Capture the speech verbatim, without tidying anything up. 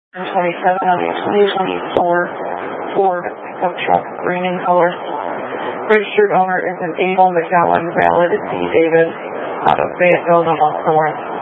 twenty-seven of twenty twenty-four Ford pickup truck, green in color. Registered owner is an Abel McGowan, valid D. Davis, out of Fayetteville, North.